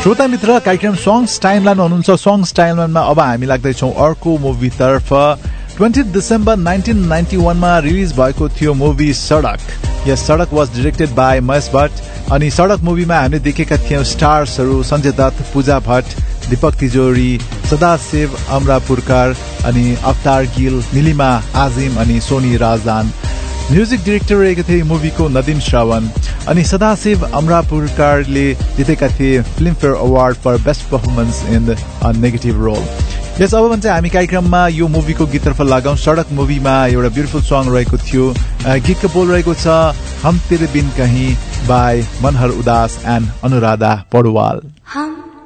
श्रोता मित्र कार्यक्रम सङ्ग्स टाइमलाइनमा हुनुहुन्छ। सङ्ग्स टाइमलाइनमा अब हामी लाग्दैछौँ अर्को मुभीतर्फ। 20 डिसेम्बर 1991 रिलिज भएको थियो मुभी सडक। यस सडक was directed by Mahesh Bhatt. अनि सडक मुभीमा हामीले देखेका थियौँ स्टार्सहरू सञ्जय दत्त, पूजा भट्ट, दीपक तिजोरी, सदाशिव अमरापुरकर अनि अवतार गिल, निलिमा आजिम अनि सोनी राजदान। म्युजिक डाइरेक्टर रहेका थिए मुभीको नदीम श्रवण। अनि सदाशिव अमरापुरकरले जितेका थिए Filmfare award for best performance in a negative role. यस अब चाहिँ हामी कार्यक्रममा यो मुभीको गीततर्फ लगाउँ। सडक मुभीमा एउटा ब्युटिफुल सङ्ग रहेको थियो। गीतको बोल रहेको छ हम तेरे बिन कहीं बाई मनहर उदास एन्ड अनुराधा पौडवाल।